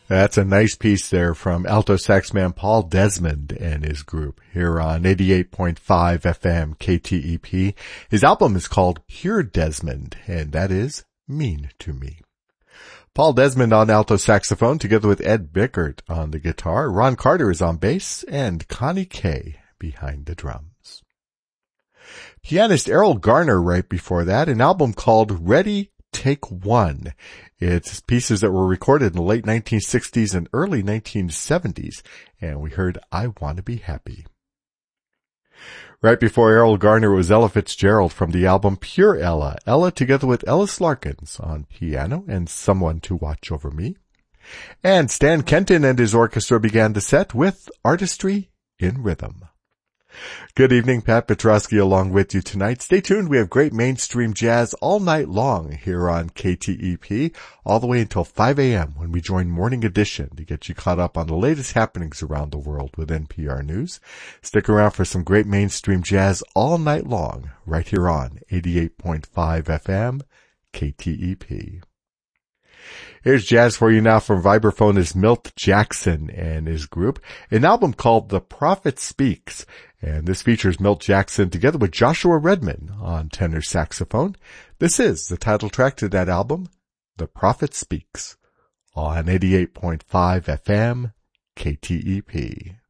That's a nice piece there from alto sax man Paul Desmond and his group here on 88.5 FM KTEP. His album is called Pure Desmond, and that is Mean to Me. Paul Desmond on alto saxophone together with Ed Bickert on the guitar. Ron Carter is on bass and Connie Kay behind the drums. Pianist Errol Garner right before that, an album called Ready, Take One. It's pieces that were recorded in the late 1960s and early 1970s, and we heard I Want to Be Happy. Right before Errol Garner was Ella Fitzgerald from the album Pure Ella. Ella together with Ellis Larkins on piano and Someone to Watch Over Me. And Stan Kenton and his orchestra began the set with Artistry in Rhythm. Good evening, Pat Petrosky along with you tonight. Stay tuned, we have great mainstream jazz all night long here on KTEP, all the way until 5 a.m. when we join Morning Edition to get you caught up on the latest happenings around the world with NPR News. Stick around for some great mainstream jazz all night long, right here on 88.5 FM KTEP. Here's jazz for you now from vibraphonist Milt Jackson and his group, an album called The Prophet Speaks, and this features Milt Jackson together with Joshua Redman on tenor saxophone. This is the title track to that album, The Prophet Speaks, on 88.5 FM KTEP.